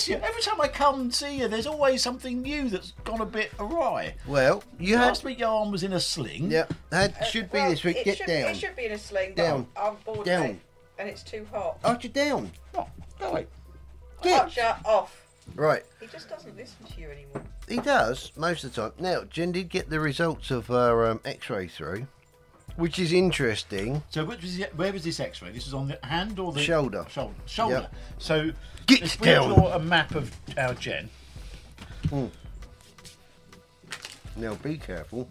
bless you. Every time I come and see you, there's always something new that's gone a bit awry. Well, you Last week your arm was in a sling. Yep, should be this week. Get down. It should be in a sling. Down. But I'm bored Down. of it, and it's too hot. Archer, down. Oh, go away. Archer, off. Right. He just doesn't listen to you anymore. He does, most of the time. Now, Jen did get the results of her x-ray through, which is interesting. So where was this x-ray? This is on the hand or the... Shoulder. Shoulder. Yep. So Get if we down. draw a map of our Jen... Now, be careful.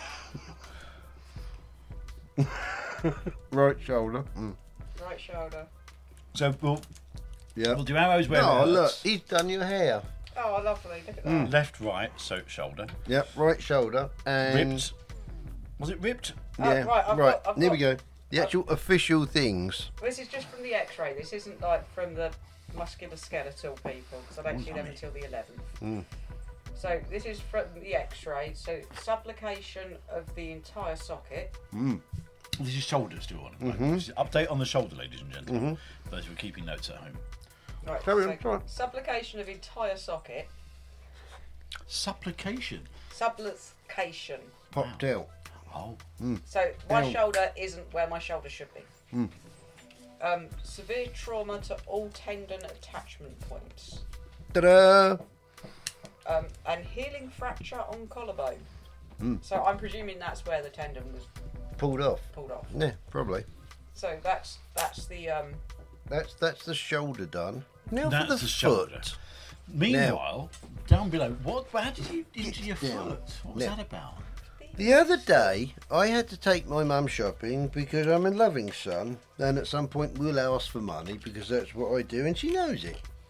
Right shoulder. Right shoulder. So we'll Yeah. do arrows where it Oh, hurts. look, he's done your hair. Oh, lovely. Look at that. Left, right, so shoulder. Yep, right shoulder. And Ripped. Was it ripped? Yeah, right, I've right. got- There we go. The actual official things. This is just from the X-ray. This isn't like from the musculoskeletal people, because I don't see them until the 11th. So this is from the X-ray. So subluxation of the entire socket. This is shoulder still on. This is update on the shoulder, ladies and gentlemen. Those who are keeping notes at home. Right. Carry so on, carry on. subluxation of entire socket. Supplication. Subluxation. Popped out. Oh. So my Ow. shoulder isn't where my shoulder should be. Severe trauma to all tendon attachment points. Ta-da! And healing fracture on collarbone. So I'm presuming that's where the tendon was Pulled off. pulled off. Yeah, probably. So that's the That's the shoulder done. Now That's for the the foot. shoulder. Meanwhile, down below, how did you injure your down. foot? What was Now. that about? The other day, I had to take my mum shopping because I'm a loving son, and at some point we'll ask for money because that's what I do, and she knows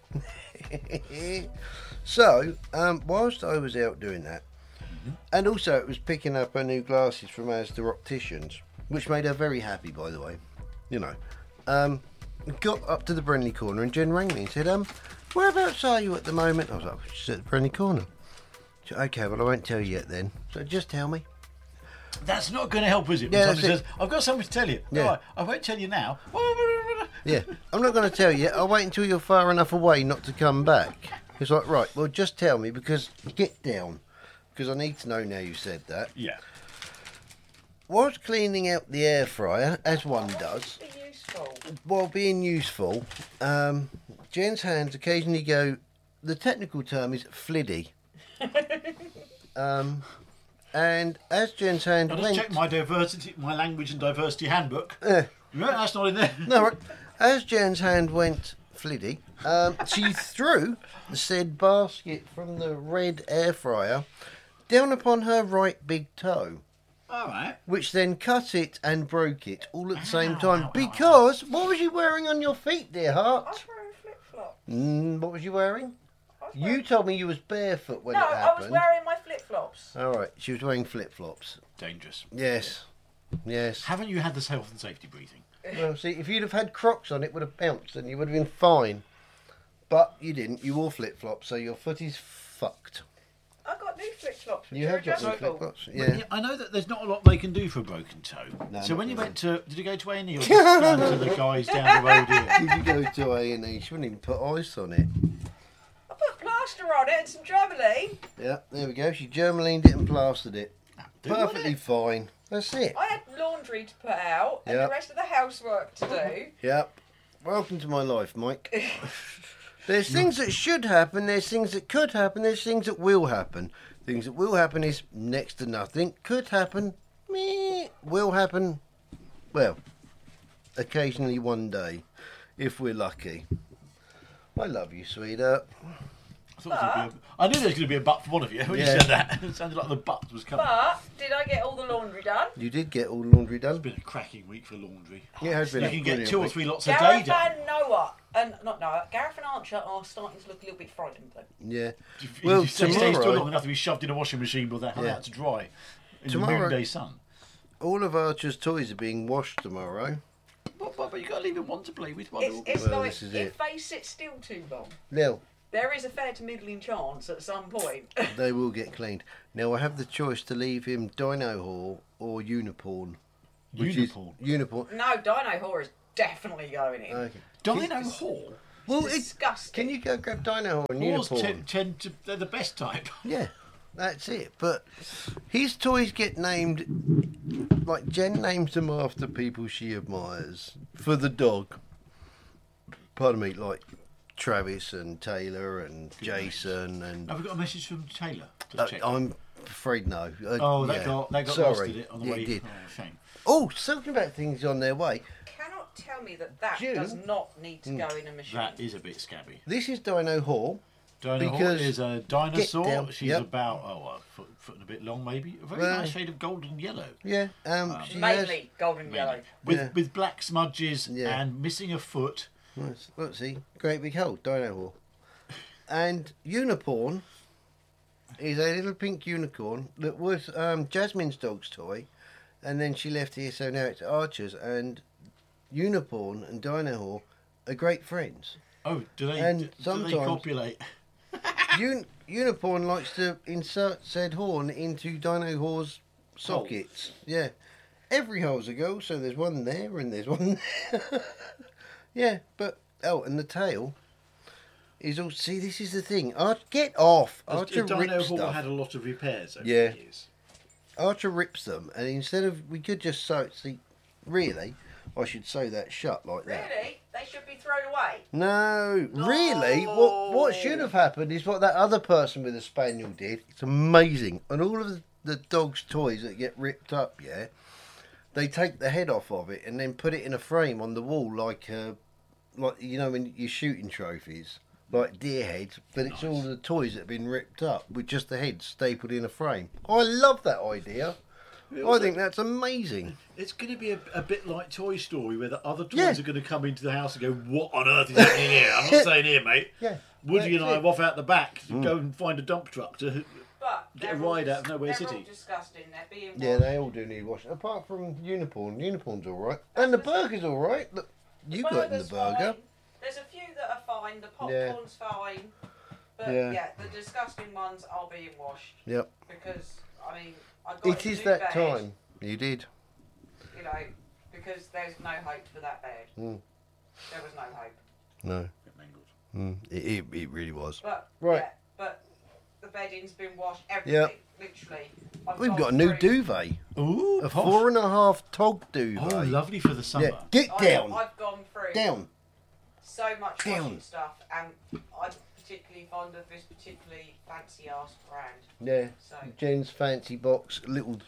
it. So, whilst I was out doing that, and also it was picking up her new glasses from Asda Opticians, which made her very happy, by the way. You know, got up to the Brenley corner, and Jen rang me and said, "Whereabouts are you at the moment?" I was like, "She's at the Brenley corner." She said, "Okay, well I won't tell you yet then. So just tell me." That's not going to help, is it? When Yeah, somebody that's says, I've got something to tell you. Yeah. All right, I won't tell you now. Yeah, I'm not going to tell you. I'll wait until you're far enough away not to come back. It's like, right, well, just tell me because get down. Because I need to know now you said that. Yeah. Was cleaning out the air fryer, as one does, be useful. while being useful, Jen's hands occasionally go, the technical term is fliddy. And as Jen's hand I'll just went... check my language and diversity handbook. Eh. No, that's not in there. No, right. As Jen's hand went fliddy, she threw the said basket from the red air fryer down upon her right big toe, All right. which then cut it and broke it all at the same time. ow, Because what was you wearing on your feet, dear I heart? was wearing flip-flops. What was you wearing? I was You wearing- told me you was barefoot when No, it I happened. was wearing my flip-flops. All right, she was wearing flip-flops. Dangerous. Yes, yes. Haven't you had this health and safety briefing? Well, see, if you'd have had Crocs on, it would have bounced and you would have been fine. But you didn't. You wore flip-flops, so your foot is fucked. I got new flip-flops. which You are have got new adjustable. flip-flops. Yeah, Yeah. I know that there's not a lot they can do for a broken toe. No, So not when you really. went to, did you go to A&E or just down to the guys down the road here? Did you go to A&E? She wouldn't even put ice on it. I put plaster on it and some Germaline. Yeah, there we go. She germalined it and plastered it. Do what Perfectly it- fine. That's it. I had laundry to put out and Yeah. the rest of the housework to do. Yep. Welcome to my life, Mike. There's things that should happen, there's things that could happen, there's things that will happen. Things that will happen is next to nothing. Could happen, meh. Will happen, well, occasionally one day, if we're lucky. I love you, sweetheart. I knew there was going to be a butt for one of you when you Yeah. said that. It sounded like the butt was coming. But did I get all the laundry done? You did get all the laundry done. It's been a cracking week for laundry. Yeah, it has been You a can get brilliant 2 or week. 3 lots a day Gareth done. and Noah, and not Noah, Gareth and Archer are starting to look a little bit frightened though. Yeah. If Well, you stay still long tomorrow, enough to be shoved in a washing machine with that hung Yeah. out to dry in Tomorrow- the noonday sun. all of Archer's toys are being washed tomorrow. But you got to leave him one to play with. One It's Well, like this is if it. they sit still too long, Now, there is a fair to middling chance at some point. they will get cleaned. Now, I have the choice to leave him Dino Hall or Uniporn. Which Uniporn? Is, Uniporn. No, Dino Whore is definitely going in. Okay. Dino Hall? Well, disgusting. can you go grab Dino and Wars Unicorn? tend to, they're the best type. Yeah, that's it. But his toys get named, like Jen names them after people she admires. For the dog, pardon me, like Travis and Taylor and Jason and. Have we got a message from Taylor? Just check. I'm afraid no. That got lost Sorry. did it on the Yeah, way. it did. Oh, shame. Oh, talking about things on their way. Cannot tell me that June. does not need to go in a machine. That is a bit scabby. This is Dino Hall. Dino Hall Because- is a dinosaur. Get down, She's yep. about a foot and a bit long, maybe. A very Well- nice shade of golden yellow. Yeah. She Mainly golden yellow. Mainly. With Yeah. with black smudges Yeah. and missing a foot. has. Let's see. Great big hole. Dino Hall. And Unicorn is a little pink unicorn that was Jasmine's dog's toy, and then she left here, so now it's Archer's. And Unicorn and Dino Hall are great friends. Oh, do they? And do they sometimes- copulate? Unicorn likes to insert said horn into Dino Hall's sockets. Yeah. Every hole's a go, so there's one there and there's one there. Yeah, but and the tail is all. See, this is the thing. Get off. Archer Dino rips Hall stuff. had a lot of repairs over Yeah. the years. Archer rips them, and instead of we could just sew. See, really, I should sew that shut like that. Really? They should be thrown away. No, really. What should have happened is what that other person with the spaniel did. It's amazing. And all of the dog's toys that get ripped up, yeah, they take the head off of it and then put it in a frame on the wall, like you know when you're shooting trophies, like deer heads. But it's all the toys that have been ripped up with just the head stapled in a frame. I love that idea. I think that's amazing. It's going to be a bit like Toy Story, where the other toys Yeah. are going to come into the house and go, "What on earth is happening here?" I'm not staying here, mate. Yeah, Woody and that's I it. are off out the back to go and find a dump truck to. But Get a they're all ride out of Nowhere they're City. all disgusting. They're being Yeah, washed. they all do need washing. Apart from Unicorn. Unicorn's all right, and the burger's all right. Look, you got in the burger's burger. fine. There's a few that are fine. The Yeah. popcorn's fine. But Yeah. yeah. The disgusting ones are being washed. Yep. Because, I mean, I got It a is new that bed, time. You did. You know, because there's no hope for that bed. Mm. There was no hope. No. Mangled. It really was. But, Right. yeah, but the bedding's been washed. Everything. Literally. I've We've gone got a new through- duvet. Ooh, A posh. 4.5 tog duvet. Oh, lovely for the summer. Yeah. Get down. I've gone through Down. so much Down. washing stuff, and I'm particularly fond of this particularly fancy ass brand. Yeah. So Jen's fancy box. Little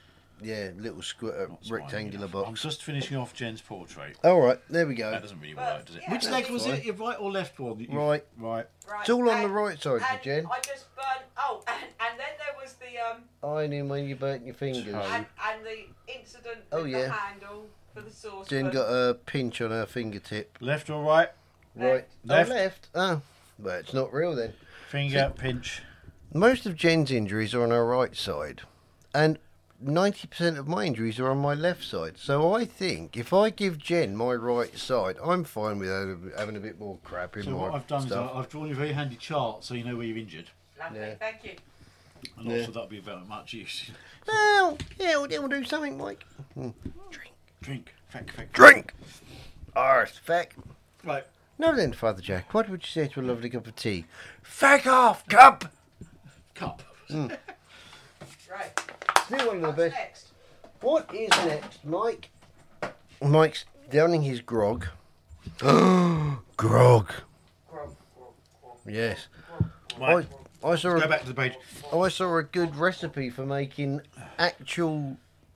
square Not rectangular spiny enough. I'm box. just finishing off Jen's portrait. All right. There we go. That doesn't really But, work, does it? yeah, Which that's leg was fine. it? Your right or left one? that you- Right. Right. right, It's all on the and- right side for and Jen. I just burnt. Oh, and then there was the Ironing when you burnt your fingers. Oh. and the incident with Oh, the yeah. handle for the sauce. Jen got a pinch on her fingertip. Left or right? Right. Left. Oh, left. Oh. Well, it's not real then. Finger pinch. Most of Jen's injuries are on her right side, and 90% of my injuries are on my left side. So I think if I give Jen my right side, I'm fine with her having a bit more crap in So my what I've done stuff. is I've drawn you a very handy chart so you know where you're injured. Lovely, Yeah. thank you. I'm not Yeah. sure that'll be very much use. Well, yeah, we'll do something, Mike. Drink. Drink. Feck. Drink! Arse, feck. Right. Now then, Father Jack, what would you say to a lovely cup of tea? Feck off, cup! Cup. Right. Still one of the What's best. next? What is next, Mike? Mike's downing his grog. Grog. Grog, grog, grog, Yes. grog, grog. Right. I saw Go a, back to the page. I saw a good recipe for making actual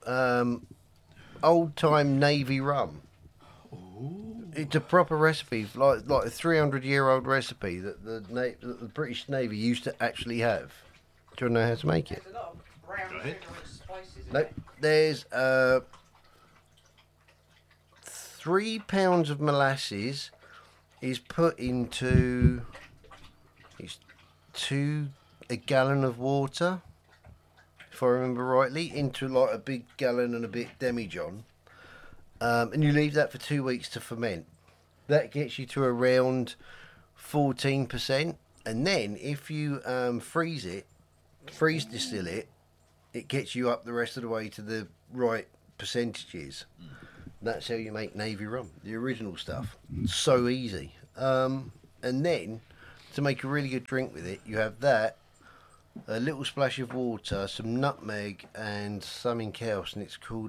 old time Navy rum. It's a proper recipe, like a 300-year-old recipe that that the British Navy used to actually have. Do you know how to make it? There's a lot of brown Go sugar ahead. and spices in Nope. it. There's 3 pounds of molasses is put into a gallon of water, if I remember rightly, into like a big gallon and a bit demijohn, and you leave that for 2 weeks to ferment. That gets you to around 14%, and then if you freeze distill it, it gets you up the rest of the way to the right percentages. That's how you make Navy rum, the original stuff. So easy. And then, to make a really good drink with it, you have that, a little splash of water, some nutmeg, and something else, and it's called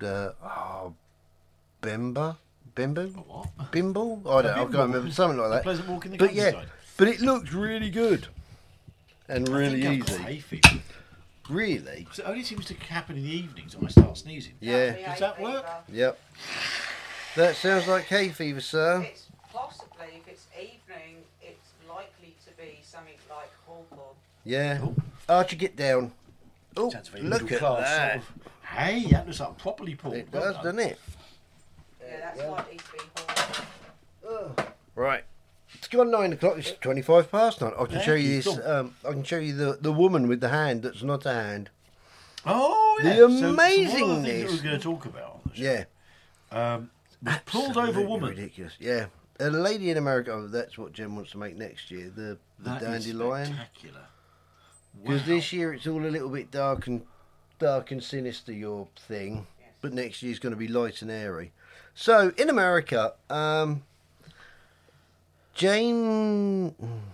Bimbo? What? Bimble? I can't remember, something like that. Pleasant walk in the But yeah, countryside. but it looks really good and really I think I've got easy. hay fever. Really? So it only seems to happen in the evenings when I start sneezing. Yeah. Does that work? Yep. That sounds like hay fever, sir. It's possibly, if it's evening, it's likely to be something like hawthorn. Yeah. Oh. Archie, get down. Oh, Sounds very look middle at class, that. sort of. Hey, that looks like properly pulled. It Well does, done. doesn't it? Yeah, that's likely to be hawthorn. Right. It's gone 9 o'clock. It's 25 past 9. I can Yeah, show you keep this. going. I can show you the woman with the hand that's not a hand. Oh, The yeah. So one of the amazingness. things that we're going to talk about on the show, Yeah. was pulled over Absolutely woman. ridiculous. Yeah. A lady in America. Oh, that's what Jen wants to make next year. The That is dandelion. spectacular. Because Wow. this year it's all a little bit dark and sinister, your thing. Yes. But next year's going to be light and airy. So in America, James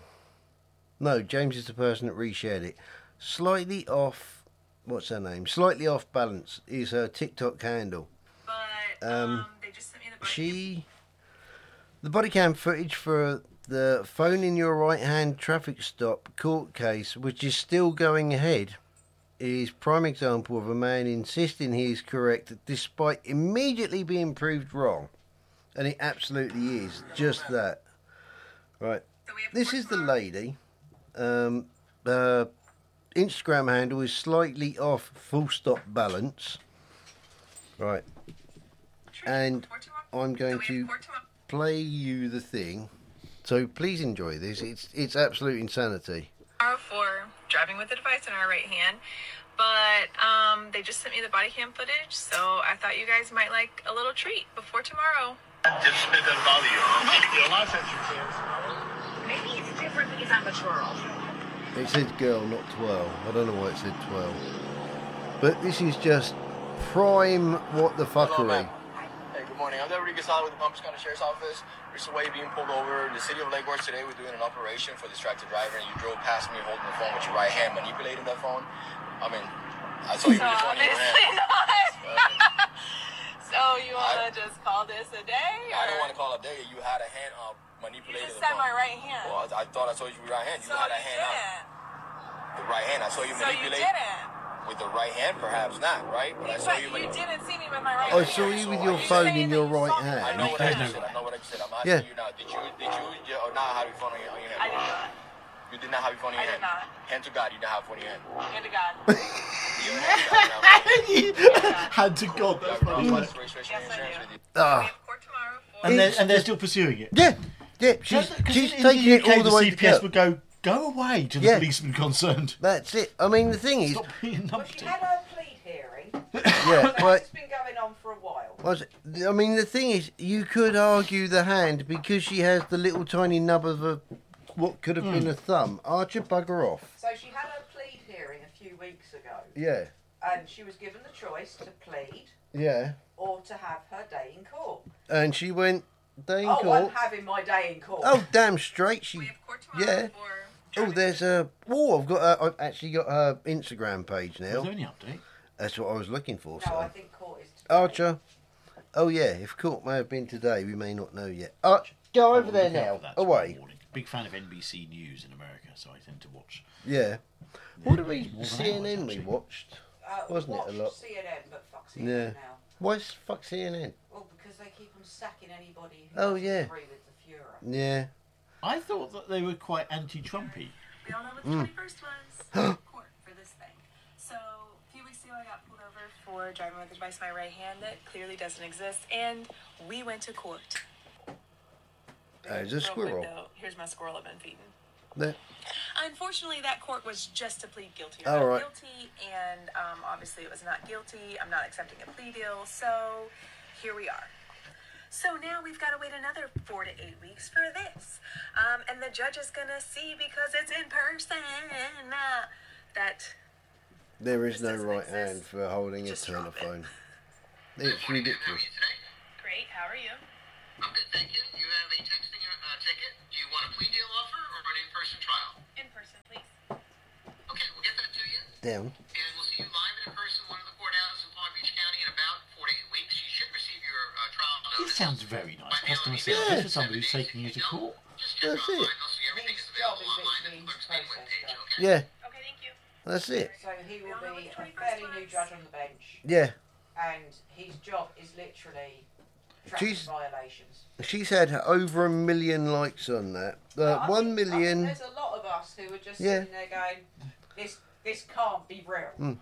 is the person that reshared it. Slightly off. What's her name? Slightly off balance is her TikTok handle. But they just sent me the body. The body cam footage for the phone in your right hand traffic stop court case, which is still going ahead, is prime example of a man insisting he is correct despite immediately being proved wrong. And it absolutely is just that. Right. So we have This court is the tomorrow. lady. Her Instagram handle is slightly off full stop balance. Right. And Court tomorrow? I'm going So we to have court tomorrow. play you the thing. So please enjoy this. It's absolute insanity. For driving with a device in our right hand. But they just sent me the body cam footage, so I thought you guys might like a little treat before tomorrow. Just it doesn't bother you, huh? A lot of times you can. Maybe it's different because I'm a twirl. It says girl, not twirl. I don't know why it said twirl. But this is just prime what the Hello, fuckery. ma'am. Hey, good morning. I'm Deputy Gasala with the Palm Beach County Sheriff's Office. There's a way being pulled over in the city of Lake Worth today. We're doing an operation for distracted driver, and you drove past me holding the phone with your right hand, manipulating that phone. I mean, I saw you with your phone in your Obviously hand. not. So you wanna just call this a day? I don't or- want to call it a day. You had a hand You manipulating just the said phone. my right hand. Well, I thought I saw you with your right hand. You so had a you hand out. didn't. The right hand. I saw you So you manipulate didn't. with the right hand, perhaps not, right? But I saw But you you manipulate. didn't see me with my right I hand. saw you with So your are you phone saying in that your you right saw me with I hand. know what I Okay. just said. I know what I just said. I'm Yeah. asking you now. Did you or not have your phone on your hand? I did not. You did not have your phone in your I hand. did not. Hand to God, you did not have your phone in your hand. Hand to God. Your hand to God, now. Hand to God. You That's have funny. license, registration, Yes, and I insurance do. with you. We Ah, have court tomorrow for And they're still pursuing it. yeah. She's Because she's in the taking it UK, all the way to CPS court. would go away to the Yeah. policeman concerned. That's it. I mean, the thing is, Stop being Well, she numpty. had her plea hearing. yeah. So Well, it's been going on for a while. I mean, the thing is, you could argue the hand because she has the little tiny nub of a what could have been a thumb. Archer, bugger off. So she had her plea hearing a few weeks ago, Yeah. and she was given the choice to plead Yeah. or to have her day in court. And she went, day in Oh, I'm court. having my day in court. Oh, damn straight. She. We have court tomorrow Yeah. for Oh, driving there's a. Oh, I've actually got her Instagram page Is now. there any update? That's what I was looking for. No, I So, think court is today. Archer. Oh yeah, if court may have been today, we may not know yet. Archer, go over there Look out now. for that tomorrow Away. morning. Big fan of NBC News in America, so I tend to watch. Yeah. What did we? More than CNN ours, we actually. watched. Uh, Wasn't it a watch lot? CNN, but fuck CNN Yeah. now. Why's fuck CNN? Well, because they keep on sacking anybody who Oh, doesn't yeah. agree with the Fuhrer. Yeah. I thought that they were quite anti-Trumpy. We all know what the 21st was. Court for this thing. So a few weeks ago, I got pulled over for driving with a device in my right hand that clearly doesn't exist, and we went to court. There's a Real quick, squirrel. though, here's my squirrel I've been feeding. There. Unfortunately, that court was just to plead guilty Oh, or not right. guilty, and obviously it was not guilty. I'm not accepting a plea deal, so here we are. So now we've got to wait another 4 to 8 weeks for this, and the judge is gonna see because it's in person that There is This no doesn't right exist. hand for holding a Just drop it. telephone. It's ridiculous. great. How are you? I'm good, thank you. You have a texting ticket. Do you Down. And we'll see you live and in person, one of the courthouses in Palm Beach County in about 4 to 8 weeks. You should receive your trial notice. This sounds very nice. By mail Customer or email service for in somebody 7 who's days. taking you If to don't, court. Just check That's online. it. They'll see everything is His job available is online literally at the clerk's to payment process page, stuff. okay? Yeah, Okay, thank you. that's it. So he will We all know be what a 21st fairly new was. judge on the bench, Yeah. and his job is literally traffic She's- violations. She's had over 1 million likes on that. I 1 think million. there's a lot of us who are just Yeah. sitting there going, this can't be real.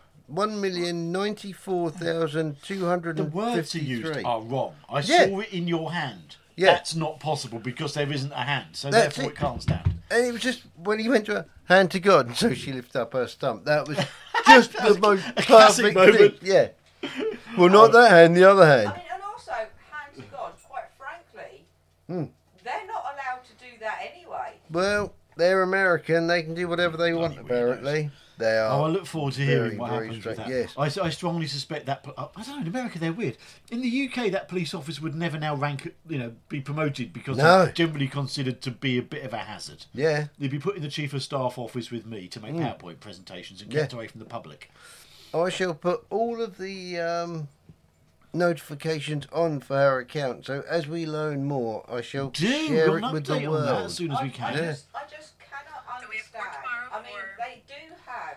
1,094,253. The words you used are wrong. I Yeah. saw it in your hand. Yeah. That's not possible because there isn't a hand, so That's therefore it. it can't stand. And it was just when he went to her, hand to God, and so she lifted up her stump. That was just the most a classic perfect thing. moment. Yeah. Well, not that hand, the other I hand. mean, and also, hand to God, quite frankly, they're not allowed to do that anyway. Well, they're American. They can do whatever they want, Bloody apparently. They are. Oh, I look forward to very, hearing what very happens with straight, that. yes. I strongly suspect that. I don't know. In America, they're weird. In the UK, that police officer would never now be promoted because No. they're generally considered to be a bit of a hazard. Yeah. They'd be put in the chief of staff office with me to make PowerPoint presentations and kept away from the public. I shall put all of the notifications on for her account. So as we learn more, I shall share we'll it with update the on that world. as soon as we can. I just cannot So we have court understand. tomorrow, I mean, or- they do have,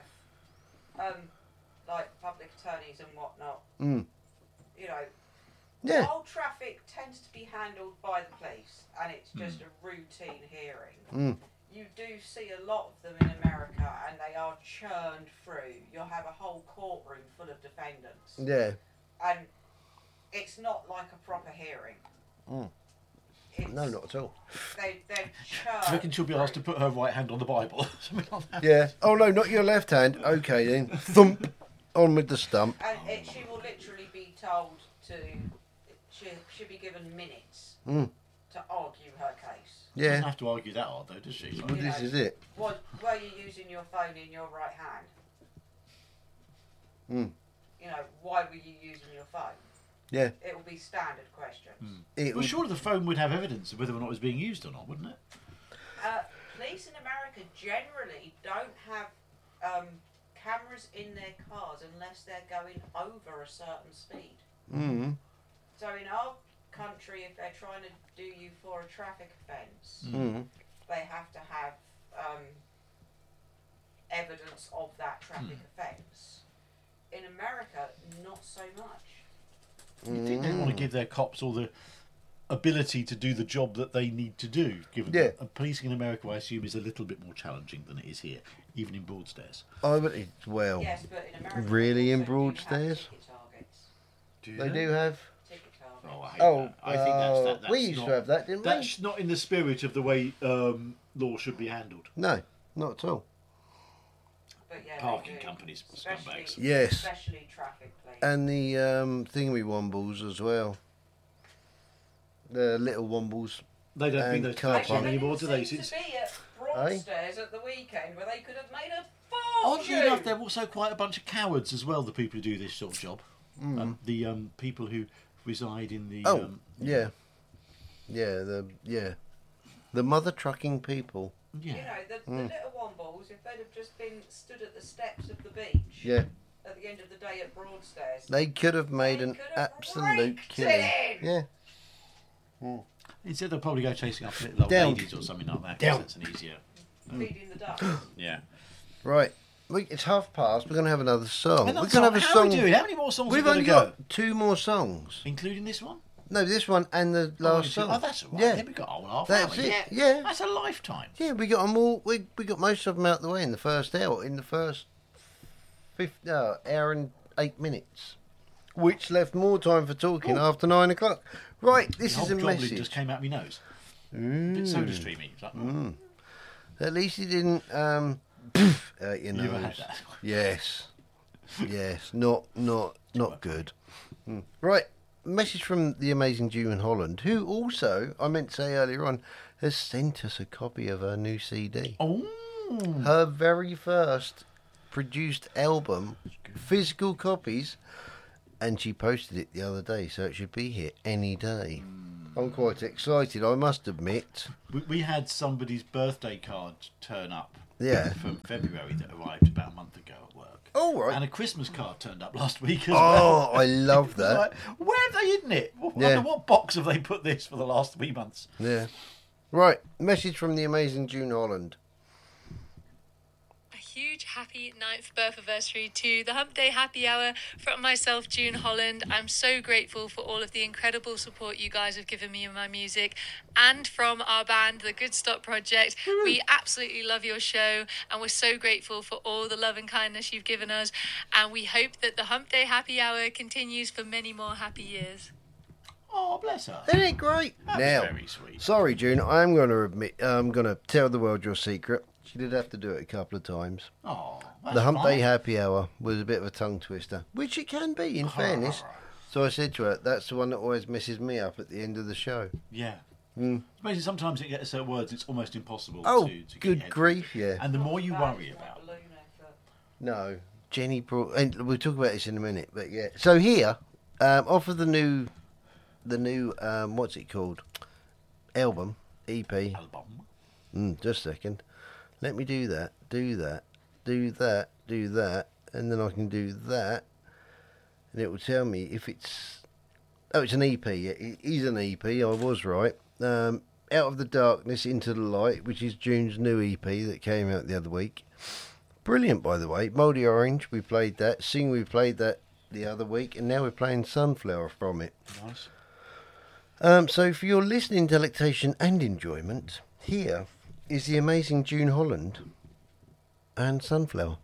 like public attorneys and whatnot. Mm. You know, Yeah. while traffic tends to be handled by the police, and it's just a routine hearing. Mm. You do see a lot of them in America, and they are churned through. You'll have a whole courtroom full of defendants, Yeah. and it's not like a proper hearing. Mm. It's, No, not at all. They're Do you churned. reckon she'll be asked to through. put her right hand on the Bible? Something like that. Yeah. Oh no, not your left hand. Okay then. Thump. On with the stump. And she will literally be told to. She'll be given minutes Mm. to argue her case. She doesn't Yeah. have to argue that hard, though, does she? Well, this is it. Were you using your phone in your right hand? Mm. You know, why were you using your phone? Yeah. It will be standard questions. It Well, was, surely the phone would have evidence of whether or not it was being used or not, wouldn't it? Police in America generally don't have cameras in their cars unless they're going over a certain speed. mm. So in our country, if they're trying to do you for a traffic offence, Mm. they have to have evidence of that traffic offence. In America, not so much. You think they want to give their cops all the ability to do the job that they need to do, given Yeah. that policing in America, I assume, is a little bit more challenging than it is here, even in Broadstairs. I but it's well. Yes, but in America, Really they in also do have Broadstairs? ticket targets. They do have. Ticket targets. Oh, I hate Oh, that. I think that's we used not, to have that, didn't we? That's not in the spirit of the way law should be handled. No, not at all. But yeah, they Parking do. companies, Especially- scumbags. Yes. Especially traffic police. And the thingy-wombles as well. The little wombles. They don't bring And those car cars park. on anymore, do they? seem Since to be at Broadstairs at the weekend where they could have made a oddly fortune. enough, they're also quite a bunch of cowards as well. The people who do this sort of job, the people who reside in the Oh, yeah. The mother trucking people. You yeah. know, the little wombles, if they'd have just been stood at the steps of the beach Yeah. at the end of the day at Broadstairs, They could have made They an could have absolute raked killing. it in. Yeah. Instead, they'll probably go chasing after little old Down. ladies or something like that. 'Cause Down. That's an easier. feeding the ducks. Yeah. Right. It's 5:30. We're going to have another song. Another We're going to have a How are song. we doing? How many more songs We've have we only got to go? got 2 more songs. Including this one? No, this one and the last song. Oh, that's all right. Yeah. Then we got a whole half That's hour. it. Yeah. That's a lifetime. Yeah, we got them all. We got most of them out the way in the first hour. In the first hour and 8 minutes, which left more time for talking after 9 o'clock. Right, this The is a whole goblin message. just came out my nose. A bit soda streamy. It's like, At least he didn't out your You nose. ever had that? Yes, yes, not good. Right, message from the amazing Jew in Holland, who also, I meant to say earlier on, has sent us a copy of her new CD. Oh. Her very first produced album, physical copies, and she posted it the other day, so it should be here any day. I'm quite excited, I must admit. We had somebody's birthday card turn up Yeah. from February that arrived about a month ago at work. Oh, right. And a Christmas card turned up last week as Oh, well. I love It was that. like, where have they hidden it? Yeah. Under what box have they put this for the last 3 months? Yeah. Right. Message from the amazing June Holland. A huge happy 9th birth anniversary to the Hump Day Happy Hour from myself, June Holland. I'm so grateful for all of the incredible support you guys have given me in my music, and from our band, the Good Stop Project. We absolutely love your show, and we're so grateful for all the love and kindness you've given us, and we hope that the Hump Day Happy Hour continues for many more happy years. Oh, bless her. Isn't it great? That was Now, very sweet. sorry, June. I'm going to admit, I'm going to tell the world your secret. She did have to do it a couple of times. Oh, The Hump Day Happy Hour was a bit of a tongue twister, which it can be, in fairness. So I said to her, that's the one that always messes me up at the end of the show. Yeah. Mm. Basically, sometimes it gets certain words, it's almost impossible Oh, to get your good head grief, through. yeah. And the more you worry about it. No, Jenny brought, and we'll talk about this in a minute, but yeah. So here, off of the new, what's it called? Album, EP. Just a second. Let me do that, do that, and then I can do that, and it will tell me if it's. Oh, it's an EP. Yeah, it is an EP. I was right. Out of the Darkness into the Light, which is June's new EP that came out the other week. Brilliant, by the way. Mouldy Orange, we played that. Sing, we played that the other week, and now we're playing Sunflower from it. Nice. So for your listening delectation and enjoyment, here is the amazing June Holland and Sunflower.